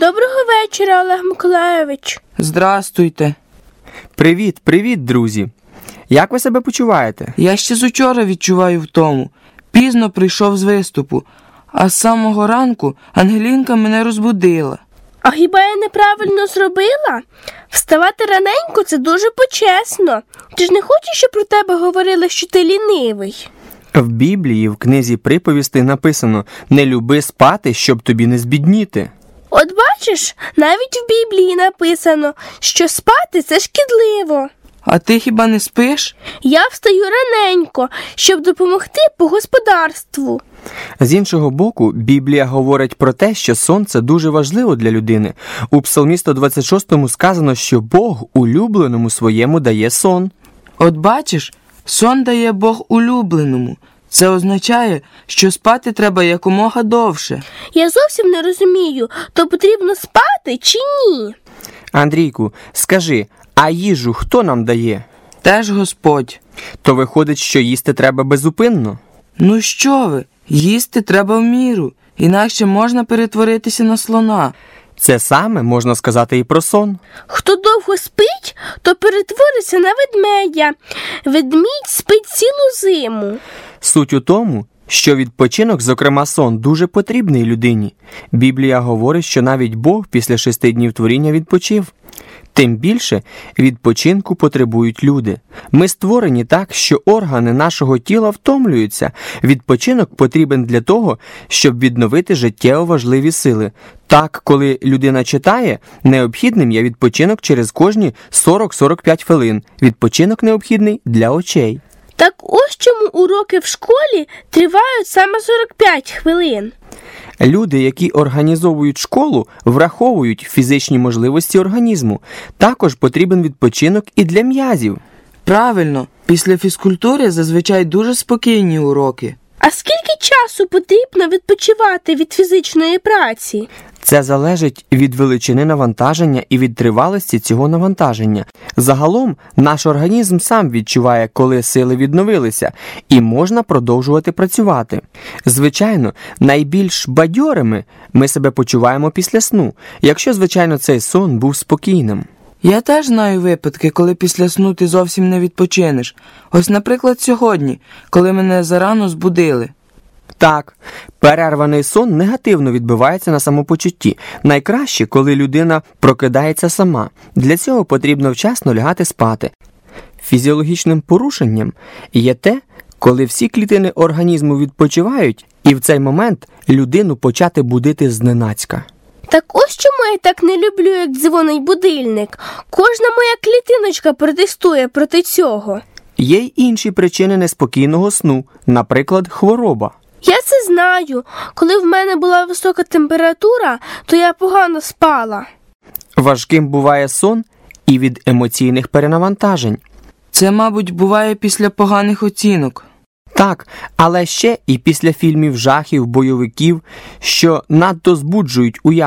Доброго вечора, Олег Миколайович. Здрастуйте. Привіт, друзі. Як ви себе почуваєте? Я ще з учора відчуваю втому. Пізно прийшов з виступу, а з самого ранку Ангелінка мене розбудила. А хіба я неправильно зробила? Вставати раненько – це дуже почесно. Ти ж не хочеш, щоб про тебе говорили, що ти лінивий? В Біблії, в книзі приповістей написано «Не люби спати, щоб тобі не збідніти». От бачиш, навіть в Біблії написано, що спати – це шкідливо. А ти хіба не спиш? Я встаю раненько, щоб допомогти по господарству. З іншого боку, Біблія говорить про те, що сон – це дуже важливо для людини. У Псалмі 126 сказано, що Бог улюбленому своєму дає сон. От бачиш, сон дає Бог улюбленому. Це означає, що спати треба якомога довше. Я зовсім не розумію, то потрібно спати чи ні? Андрійку, скажи, а їжу хто нам дає? Теж Господь. То виходить, що їсти треба безупинно? Ну що ви, їсти треба в міру, інакше можна перетворитися на слона. Це саме можна сказати і про сон. Хто довго спить, то перетвориться на ведмедя. Ведмідь спить цілу зиму. Суть у тому, що відпочинок, зокрема сон, дуже потрібний людині. Біблія говорить, що навіть Бог після 6 днів творіння відпочив. Тим більше відпочинку потребують люди. Ми створені так, що органи нашого тіла втомлюються. Відпочинок потрібен для того, щоб відновити життєво важливі сили. Так, коли людина читає, необхідним є відпочинок через кожні 40-45 хвилин. Відпочинок необхідний для очей. Так ось чому уроки в школі тривають саме 45 хвилин. Люди, які організовують школу, враховують фізичні можливості організму. Також потрібен відпочинок і для м'язів. Правильно, після фізкультури зазвичай дуже спокійні уроки. А скільки часу потрібно відпочивати від фізичної праці? Це залежить від величини навантаження і від тривалості цього навантаження. Загалом, наш організм сам відчуває, коли сили відновилися, і можна продовжувати працювати. Звичайно, найбільш бадьорими ми себе почуваємо після сну, якщо, звичайно, цей сон був спокійним. Я теж знаю випадки, коли після сну ти зовсім не відпочинеш. Ось, наприклад, сьогодні, коли мене зарано збудили. Так, перерваний сон негативно відбивається на самопочутті. Найкраще, коли людина прокидається сама. Для цього потрібно вчасно лягати спати. Фізіологічним порушенням є те, коли всі клітини організму відпочивають, і в цей момент людину почати будити зненацька. Так ось чому я так не люблю, як дзвонить будильник. Кожна моя клітиночка протестує проти цього. Є й інші причини неспокійного сну, наприклад, хвороба. Я це знаю. Коли в мене була висока температура, то я погано спала. Важким буває сон і від емоційних перенавантажень. Це, мабуть, буває після поганих оцінок. Так, але ще і після фільмів жахів, бойовиків, що надто збуджують уяву.